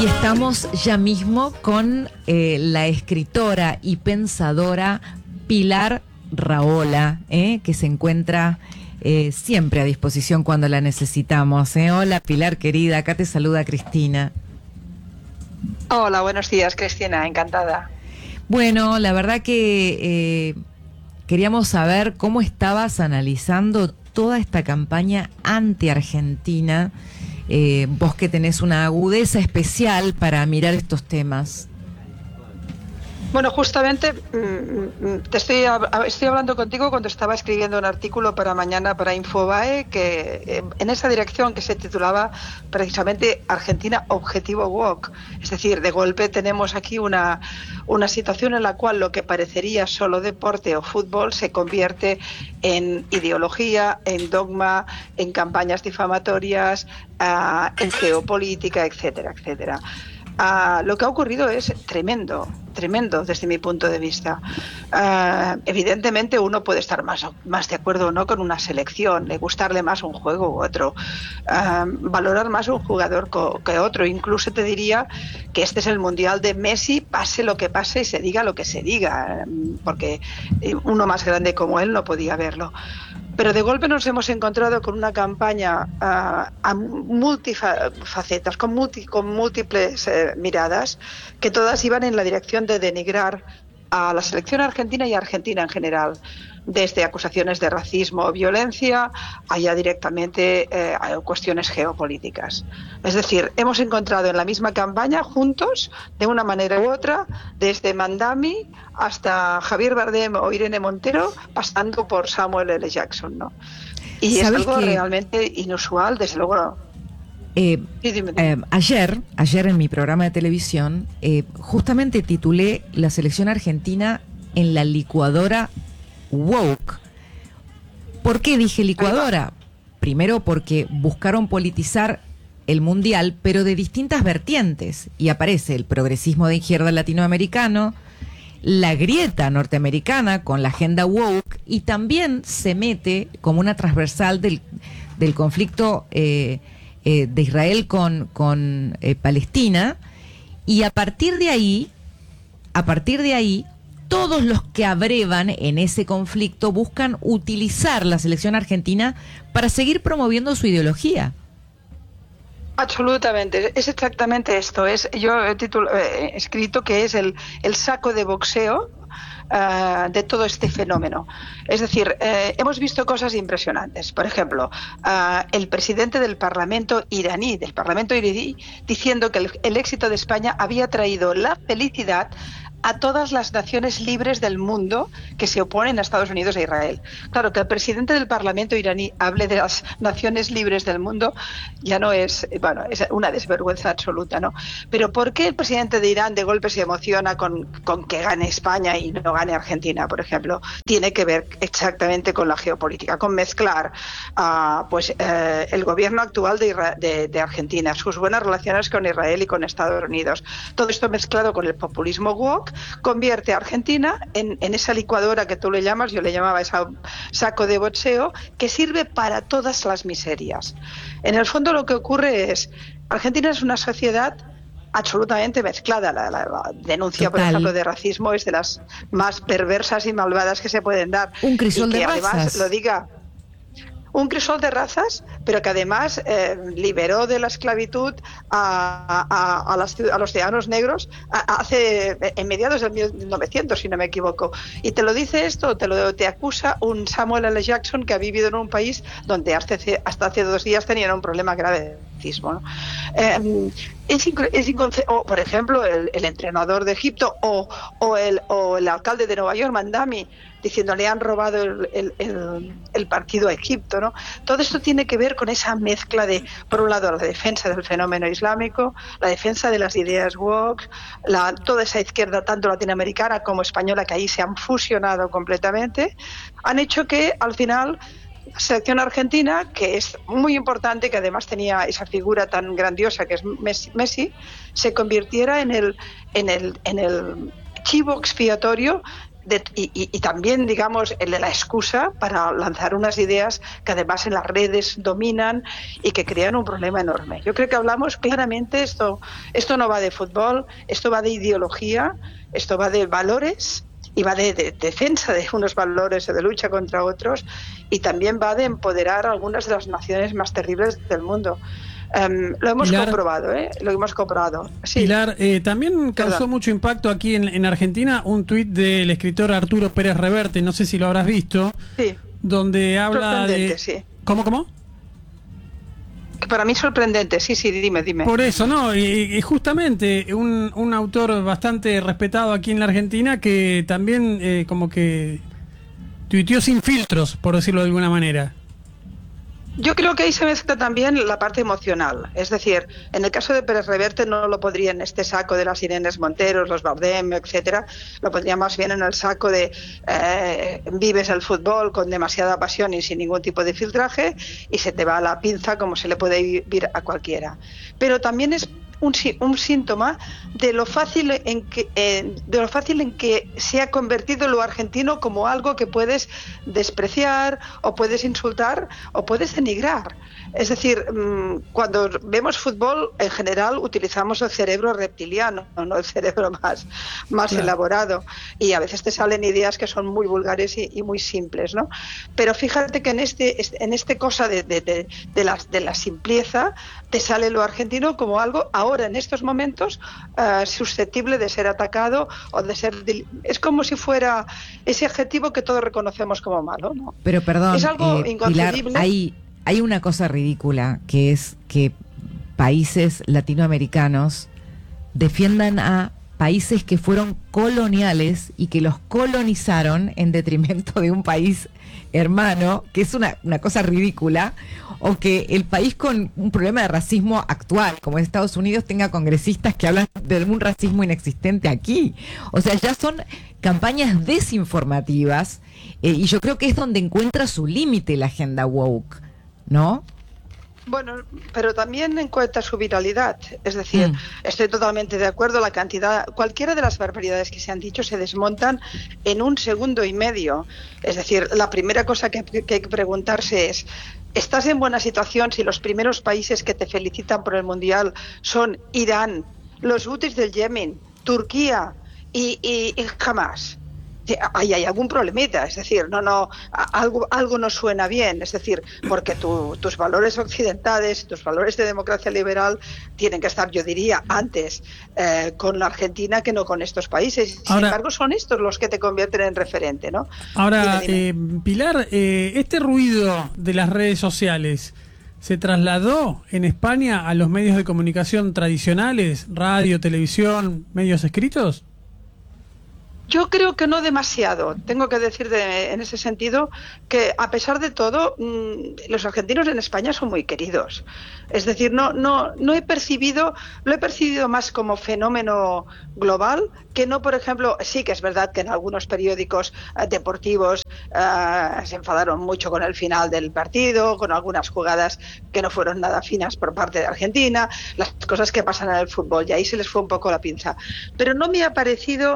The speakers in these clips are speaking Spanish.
Y estamos ya mismo con la escritora y pensadora Pilar Rahola, que se encuentra siempre a disposición cuando la necesitamos. Hola Pilar, querida, acá te saluda Cristina. Hola, buenos días Cristina, encantada. Bueno, la verdad que queríamos saber cómo estabas analizando toda esta campaña anti-Argentina. Vos que tenés una agudeza especial para mirar estos temas. Bueno, justamente estoy hablando contigo cuando estaba escribiendo un artículo para mañana para Infobae, que en esa dirección, que se titulaba precisamente Argentina Objetivo Woke. Es decir, de golpe tenemos aquí una situación en la cual lo que parecería solo deporte o fútbol se convierte en ideología, en dogma, en campañas difamatorias, en geopolítica, etcétera, etcétera. Lo que ha ocurrido es tremendo desde mi punto de vista. Evidentemente uno puede estar más de acuerdo o no con una selección, le gustarle más un juego u otro, valorar más un jugador que otro. Incluso te diría que este es el Mundial de Messi, pase lo que pase y se diga lo que se diga, porque uno más grande como él no podía verlo. Pero de golpe nos hemos encontrado con una campaña a multifacetas, con múltiples miradas, que todas iban en la dirección de denigrar a la selección argentina y a Argentina en general, desde acusaciones de racismo o violencia allá directamente a cuestiones geopolíticas. Es decir, hemos encontrado en la misma campaña juntos, de una manera u otra, desde Mandami hasta Javier Bardem o Irene Montero, pasando por Samuel L. Jackson, ¿no? Y es algo realmente inusual, desde luego. Ayer en mi programa de televisión justamente titulé la selección argentina en la licuadora woke. ¿Por qué dije licuadora? Primero porque buscaron politizar el mundial, pero de distintas vertientes, y aparece el progresismo de izquierda latinoamericano, la grieta norteamericana con la agenda woke, y también se mete como una transversal del conflicto de Israel con Palestina, y a partir de ahí todos los que abrevan en ese conflicto buscan utilizar la selección argentina para seguir promoviendo su ideología. Absolutamente, es exactamente esto. Yo he escrito que es el saco de boxeo de todo este fenómeno. Es decir, hemos visto cosas impresionantes. Por ejemplo, el presidente del Parlamento iraní, diciendo que el éxito de España había traído la felicidad a todas las naciones libres del mundo que se oponen a Estados Unidos e Israel. Claro, que el presidente del Parlamento iraní hable de las naciones libres del mundo ya no es, es una desvergüenza absoluta, ¿no? Pero ¿por qué el presidente de Irán de golpe se emociona con que gane España y no gane Argentina, por ejemplo? Tiene que ver exactamente con la geopolítica, con mezclar el gobierno actual de Argentina, sus buenas relaciones con Israel y con Estados Unidos. Todo esto mezclado con el populismo woke convierte a Argentina en esa licuadora que tú le llamas, yo le llamaba ese saco de boxeo, que sirve para todas las miserias. En el fondo lo que ocurre es, Argentina es una sociedad absolutamente mezclada. La denuncia, por ejemplo, de racismo es de las más perversas y malvadas que se pueden dar. Un crisol de razas. Además lo diga. Un crisol de razas, pero que además liberó de la esclavitud a los ciudadanos negros en mediados del 1900, si no me equivoco. Y te lo dice esto, te acusa un Samuel L. Jackson que ha vivido en un país donde hasta hace 2 días tenían un problema grave de racismo, ¿no? Por ejemplo, el entrenador de Egipto o el alcalde de Nueva York, Mandami, diciendo le han robado el partido a Egipto, ¿no? Todo esto tiene que ver con esa mezcla de, por un lado, la defensa del fenómeno islámico, la defensa de las ideas woke, toda esa izquierda tanto latinoamericana como española que ahí se han fusionado completamente, han hecho que al final la selección argentina, que es muy importante, que además tenía esa figura tan grandiosa que es Messi, se convirtiera en el chivo expiatorio y también, digamos, la excusa para lanzar unas ideas que además en las redes dominan y que crean un problema enorme. Yo creo que hablamos claramente, esto no va de fútbol, esto va de ideología, esto va de valores y va de defensa de unos valores o de lucha contra otros, y también va de empoderar a algunas de las naciones más terribles del mundo. Lo hemos Pilar, comprobado, lo hemos comprobado. Sí. Pilar, también causó mucho impacto aquí en Argentina un tuit del escritor Arturo Pérez Reverte, no sé si lo habrás visto, Sí. donde habla de... Sí. ¿Cómo? Para mí sorprendente, sí, dime. Por eso, ¿no? Y justamente un autor bastante respetado aquí en la Argentina que también como que tuiteó sin filtros, por decirlo de alguna manera. Yo creo que ahí se mezcla también la parte emocional. Es decir, en el caso de Pérez Reverte no lo pondría en este saco de las Irenes Monteros, los Bardem, etcétera. Lo pondría más bien en el saco de vives el fútbol con demasiada pasión y sin ningún tipo de filtraje y se te va a la pinza como se le puede vivir a cualquiera. Pero también es un síntoma de lo fácil en que se ha convertido lo argentino como algo que puedes despreciar o puedes insultar o puedes denigrar. Es decir, cuando vemos fútbol, en general utilizamos el cerebro reptiliano, no el cerebro más claro, elaborado, y a veces te salen ideas que son muy vulgares y muy simples, ¿no? Pero fíjate que en este cosa de la simpleza te sale lo argentino como algo ahora en estos momentos susceptible de ser atacado o de ser... Es como si fuera ese adjetivo que todos reconocemos como malo, ¿no? Pero perdón, es algo inconcebible. Pilar, hay una cosa ridícula, que es que países latinoamericanos defiendan a países que fueron coloniales y que los colonizaron en detrimento de un país hermano, que es una cosa ridícula, o que el país con un problema de racismo actual, como Estados Unidos, tenga congresistas que hablan de un racismo inexistente aquí. O sea, ya son campañas desinformativas, y yo creo que es donde encuentra su límite la agenda woke, ¿no? Bueno, pero también encuentra su viralidad. Es decir, estoy totalmente de acuerdo, la cantidad, cualquiera de las barbaridades que se han dicho se desmontan en 1 segundo y medio. Es decir, la primera cosa que hay que preguntarse es: ¿estás en buena situación si los primeros países que te felicitan por el Mundial son Irán, los Houthis del Yemen, Turquía y Hamas? Ahí hay algún problemita, es decir, algo no suena bien, es decir, porque tus valores occidentales, tus valores de democracia liberal tienen que estar, yo diría, antes con la Argentina que no con estos países. Sin embargo, son estos los que te convierten en referente, ¿no? Ahora, dime. Pilar, este ruido de las redes sociales ¿se trasladó en España a los medios de comunicación tradicionales, radio, televisión, medios escritos? Yo creo que no demasiado. Tengo que decir en ese sentido que, a pesar de todo, los argentinos en España son muy queridos. Es decir, no he percibido, lo he percibido más como fenómeno global que no, por ejemplo, sí que es verdad que en algunos periódicos deportivos se enfadaron mucho con el final del partido, con algunas jugadas que no fueron nada finas por parte de Argentina, las cosas que pasan en el fútbol, y ahí se les fue un poco la pinza. Pero no me ha parecido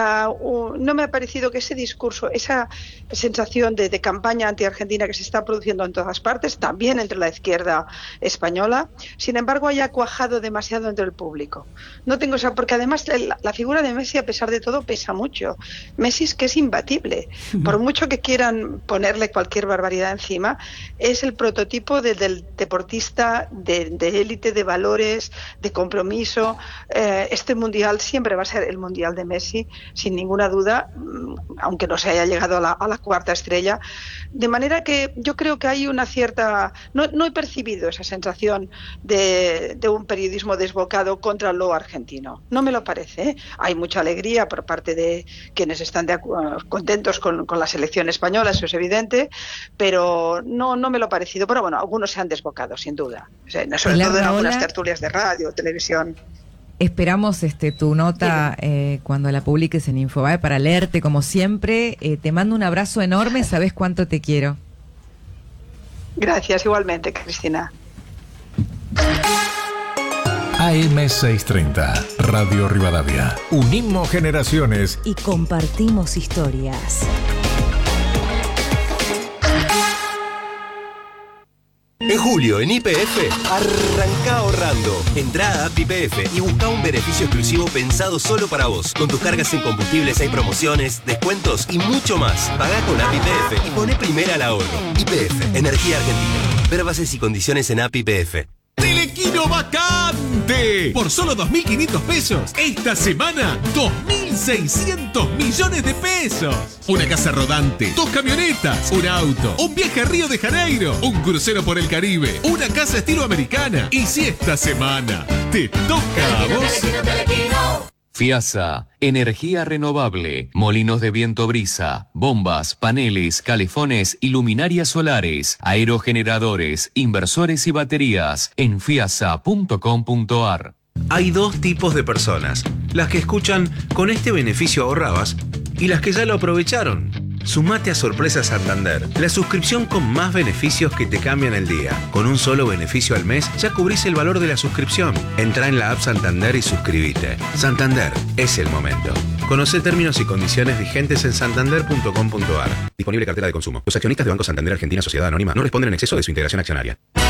que ese discurso, esa sensación de campaña anti-argentina que se está produciendo en todas partes, también entre la izquierda española, sin embargo haya cuajado demasiado entre el público. No tengo porque además la figura de Messi, a pesar de todo, pesa mucho. Messi es que es imbatible. Por mucho que quieran ponerle cualquier barbaridad encima, es el prototipo del deportista de élite, de valores, de compromiso. Este mundial siempre va a ser el mundial de Messi, sin ninguna duda, aunque no se haya llegado a la cuarta estrella. De manera que yo creo que hay una cierta... No he percibido esa sensación de un periodismo desbocado contra lo argentino. No me lo parece, ¿eh? Hay mucha alegría por parte de quienes están contentos con la selección española, eso es evidente, pero no me lo ha parecido. Pero bueno, algunos se han desbocado, sin duda. O sea, sobre todo en algunas tertulias de radio, televisión. Esperamos tu nota cuando la publiques en Infobae para leerte como siempre. Te mando un abrazo enorme, sabes cuánto te quiero. Gracias, igualmente, Cristina. AM630, Radio Rivadavia. Unimos generaciones y compartimos historias. En julio, en YPF, arranca ahorrando. Entrá a App YPF y busca un beneficio exclusivo pensado solo para vos. Con tus cargas en combustibles hay promociones, descuentos y mucho más. Pagá con App YPF y poné primera al ahorro. YPF, Energía Argentina. Ver bases y condiciones en App YPF. Telequino vacante. Por solo 2.500 pesos. Esta semana, 2.600 millones de pesos. Una casa rodante, 2 camionetas, un auto, un viaje a Río de Janeiro, un crucero por el Caribe, una casa estilo americana. Y si esta semana te toca a vos. FIASA, energía renovable, molinos de viento brisa, bombas, paneles, calefones y luminarias solares, aerogeneradores, inversores y baterías en fiasa.com.ar. Hay dos tipos de personas, las que escuchan "con este beneficio ahorrabas" y las que ya lo aprovecharon. Sumate a Sorpresa Santander, la suscripción con más beneficios que te cambian el día. Con un solo beneficio al mes ya cubrís el valor de la suscripción. Entrá en la app Santander y suscríbete. Santander, es el momento. Conoce términos y condiciones vigentes en santander.com.ar. Disponible cartera de consumo. Los accionistas de Banco Santander Argentina Sociedad Anónima no responden en exceso de su integración accionaria.